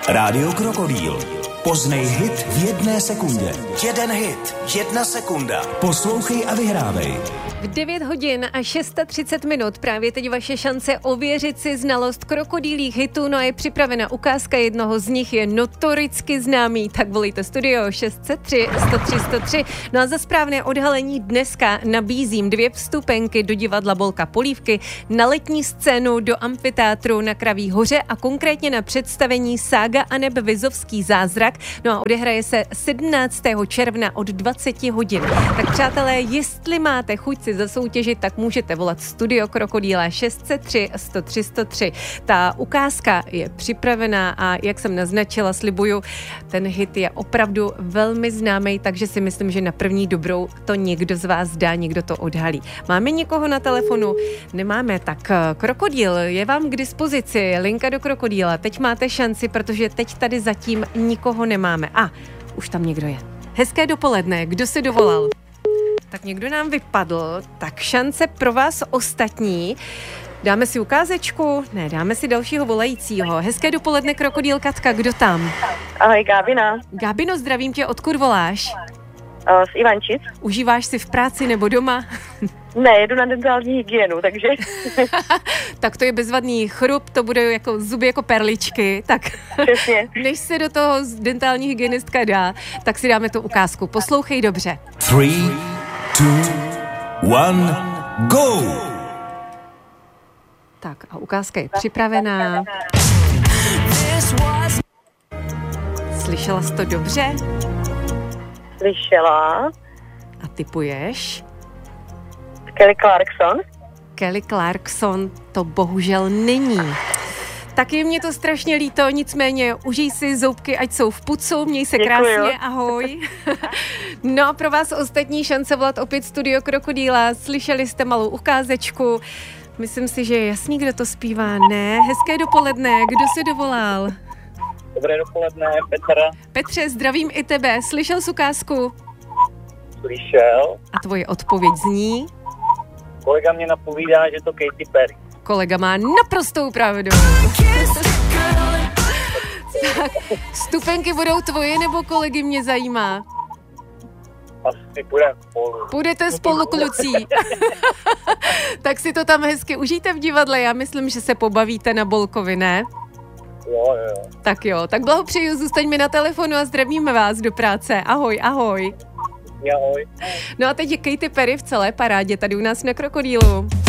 Rádio Krokodýl. Poznej hit v 1 sekundě. 1 hit, 1 sekunda. Poslouchej a vyhrávej. V 9 hodin a 630 minut právě teď vaše šance ověřit si znalost krokodýlích hitů, no a je připravena ukázka jednoho z nich, je notoricky známý, tak volejte studio 603 103 103. No a za správné odhalení dneska nabízím 2 vstupenky do divadla Bolka Polívky, na letní scénu do amfiteátru na Kraví hoře a konkrétně na představení Sága aneb Vizovský zázrak. No a odehraje se 17. června od 20 hodin. Tak přátelé, jestli máte chuť si zasoutěžit, tak můžete volat studio Krokodýla 603 103 103. Ta ukázka je připravená a jak jsem naznačila, slibuju, ten hit je opravdu velmi známý, takže si myslím, že na první dobrou to někdo z vás dá, někdo to odhalí. Máme někoho na telefonu? Nemáme, tak Krokodýl je vám k dispozici, linka do Krokodýla. Teď máte šanci, protože teď tady zatím nikoho nemáme. A už tam někdo je. Hezké dopoledne, kdo se dovolal? Tak někdo nám vypadl, tak šance pro vás ostatní. Dáme si ukázečku? Ne, dáme si dalšího volajícího. Hezké dopoledne, Krokodýl Katka, kdo tam? Ahoj, Gábina. Gábino, zdravím tě, odkud voláš? Z Ivančic. Užíváš si v práci nebo doma? Ne, jedu na dentální hygienu, takže... Tak to je bezvadný chrup, to bude jako zuby jako perličky, tak Přesně. než se do toho dentální hygienistka dá, tak si dáme tu ukázku. Poslouchej dobře. 3, 2, 1, go! Tak a ukázka je připravená. Slyšela jsi to dobře? Slyšela. A tipuješ? Kelly Clarkson. Kelly Clarkson to bohužel není. Tak je mě to strašně líto, nicméně užij si zoubky, ať jsou v pucu, měj se krásně, ahoj. No a pro vás ostatní šance volat opět studio Krokodýla, slyšeli jste malou ukázečku, myslím si, že je jasný, kdo to zpívá, ne? Hezké dopoledne, kdo se dovolal? Dobré dopoledne, Petr. Petře, zdravím i tebe, slyšel jsi ukázku? Slyšel. A tvoje odpověď zní? Kolega mě napovídá, že to Katy Perry. Kolega má naprostou pravdu. Tak, vstupenky budou tvoje nebo kolegy, mě zajímá? Asi půjdeme spolu. Půjdete spolu, kluci. Tak si to tam hezky užijte v divadle, já myslím, že se pobavíte na Bolkovi, ne? Jo. Tak blahopřeju, zůstaňme na telefonu a zdravíme vás do práce. Ahoj, ahoj. Ahoj. No a teď je Katy Perry v celé parádě tady u nás na Krokodýlu.